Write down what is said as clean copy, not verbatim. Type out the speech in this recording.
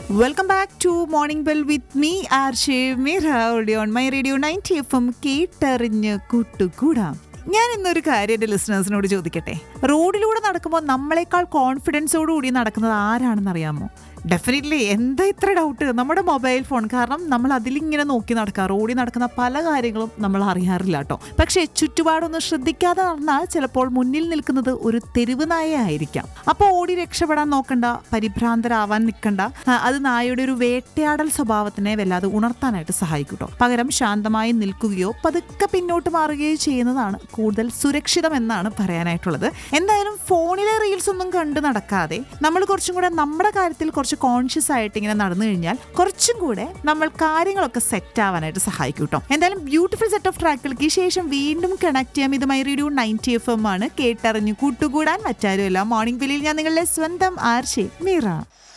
Welcome back to morning bell with me ആർഷേ Meera on my radio 90 FM കേട്ടറിഞ്ഞ് കൂട്ടുകൂടാം. ഞാൻ ഇന്നൊരു കാര്യം എൻ്റെ ലിസണേഴ്സിനോട് ചോദിക്കട്ടെ. റോഡിലൂടെ നടക്കുമ്പോൾ നമ്മളെക്കാൾ കോൺഫിഡൻസോടുകൂടി നടക്കുന്നത് ആരാണെന്ന് അറിയാമോ? ഡെഫിനറ്റ്ലി. എന്താ ഇത്ര ഡൗട്ട്? നമ്മുടെ മൊബൈൽ ഫോൺ. കാരണം നമ്മൾ അതിലിങ്ങനെ നോക്കി നടക്കുക. റോഡിൽ നടക്കുന്ന പല കാര്യങ്ങളും നമ്മൾ അറിയാറില്ല കേട്ടോ. പക്ഷേ ചുറ്റുപാടൊന്ന് ശ്രദ്ധിക്കാതെ നടന്നാൽ ചിലപ്പോൾ മുന്നിൽ നിൽക്കുന്നത് ഒരു തെരുവ് നായ ആയിരിക്കാം. അപ്പോൾ ഓടി രക്ഷപ്പെടാൻ നോക്കണ്ട, പരിഭ്രാന്തരാവാൻ നിൽക്കണ്ട. അത് നായയുടെ ഒരു വേട്ടയാടൽ സ്വഭാവത്തിനെ വല്ലാതെ ഉണർത്താനായിട്ട് സഹായിക്കും കേട്ടോ. പകരം ശാന്തമായി നിൽക്കുകയോ പതുക്കെ പിന്നോട്ട് മാറുകയോ ചെയ്യുന്നതാണ് കൂടുതൽ സുരക്ഷിതം എന്നാണ് പറയാനായിട്ടുള്ളത്. എന്തായാലും ഫോണിലെ റീൽസ് ഒന്നും കണ്ടു നടക്കാതെ നമ്മൾ കുറച്ചും കൂടെ നമ്മുടെ കാര്യത്തിൽ കുറച്ച് കോൺഷ്യസ് ആയിട്ട് ഇങ്ങനെ നടന്നു കഴിഞ്ഞാൽ കുറച്ചും കൂടെ നമ്മൾ കാര്യങ്ങളൊക്കെ സെറ്റ് ആവാനായിട്ട് സഹായിക്കും കേട്ടോ. എന്തായാലും ബ്യൂട്ടിഫുൾ സെറ്റ് ഓഫ് ട്രാക്കുകൾക്ക് ശേഷം വീണ്ടും കണക്ട് ചെയ്യാം. ഇത് മൈ റേഡിയോ 90 FM ആണ്. കേട്ടറിഞ്ഞു കൂട്ടുകൂടാൻ മറ്റാരുമല്ല. മോർണിംഗ് ബെല്ലിൽ ഞാൻ നിങ്ങളുടെ സ്വന്തം ആർഷേ മീറ.